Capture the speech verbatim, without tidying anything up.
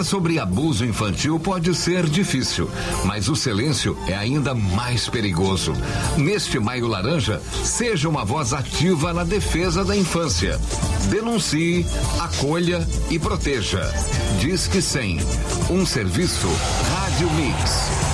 Falar sobre abuso infantil pode ser difícil, mas o silêncio é ainda mais perigoso. Neste Maio Laranja, seja uma voz ativa na defesa da infância. Denuncie, acolha e proteja. Disque cem, um serviço Rádio Mix.